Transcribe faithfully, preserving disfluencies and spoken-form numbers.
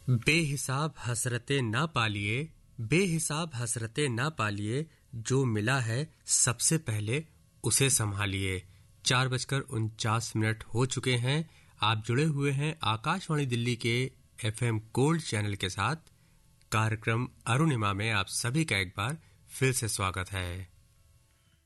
बेहिसाब हसरतें ना पालिए, बेहिसाब हसरतें ना पालिए, जो मिला है सबसे पहले उसे संभालिए। चार बजकर उनचास मिनट हो चुके हैं। आप जुड़े हुए हैं आकाशवाणी दिल्ली के एफएम गोल्ड चैनल के साथ। कार्यक्रम अरुणिमा में आप सभी का एक बार फिर से स्वागत है।